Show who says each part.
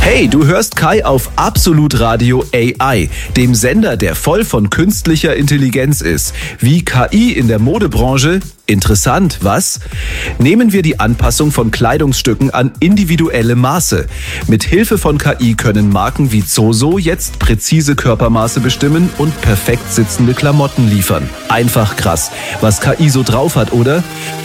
Speaker 1: Hey, du hörst Kai auf Absolut Radio AI, dem Sender, der voll von künstlicher Intelligenz ist. Wie KI in der Modebranche? Interessant, was? Nehmen wir die Anpassung von Kleidungsstücken an individuelle Maße. Mit Hilfe von KI können Marken wie Zoso jetzt präzise Körpermaße bestimmen und perfekt sitzende Klamotten liefern. Einfach krass, was KI so drauf hat, oder?